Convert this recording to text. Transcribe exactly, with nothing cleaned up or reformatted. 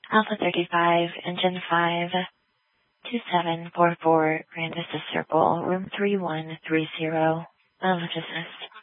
Alpha thirty-five, Engine five, two seven four four, Grand Vista Circle, room three one three zero. Alpha Assist.